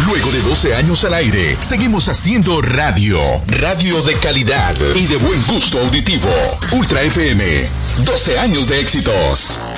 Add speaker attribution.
Speaker 1: Luego de 12 años al aire, seguimos haciendo radio. Radio de calidad y de buen gusto auditivo. Ultra FM, 12 años de éxitos.